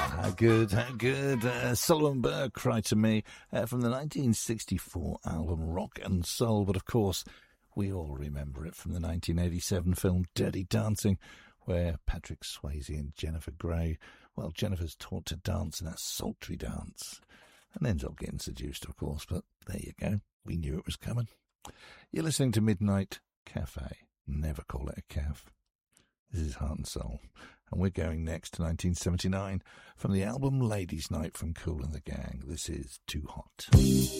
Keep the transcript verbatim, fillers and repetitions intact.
How good, how good. Uh, Solomon Burke, Cry to Me, uh, from the nineteen sixty-four album Rock and Soul. But of course, we all remember it from the nineteen eighty-seven film Dirty Dancing, where Patrick Swayze and Jennifer Grey, well, Jennifer's taught to dance in a sultry dance and ends up getting seduced, of course. But there you go. We knew it was coming. You're listening to Midnight Cafe. Never call it a caf. This is Heart and Soul. And we're going next to nineteen seventy-nine from the album Ladies' Night from Kool and the Gang. This is Too Hot.